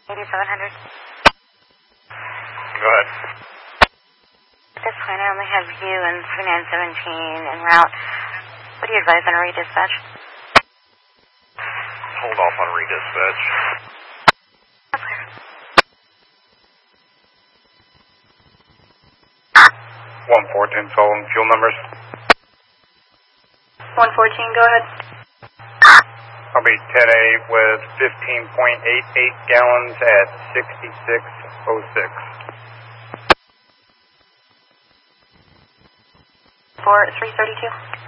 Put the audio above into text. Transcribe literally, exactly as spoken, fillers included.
eighty-seven hundred. Go ahead. At this point, I only have you and thirty-nine seventeen en route. What do you advise on a redispatch? Hold off on redispatch. Okay. one fourteen, following fuel numbers. one fourteen, go ahead. I'll be ten A with fifteen point eight eight gallons at sixty-six oh six. For three thirty-two.